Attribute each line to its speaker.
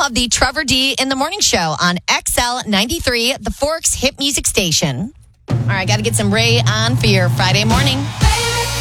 Speaker 1: of the Trevor D in the Morning Show on XL 93, the Forks hit music station. All right, got to get some Ray on for your Friday morning.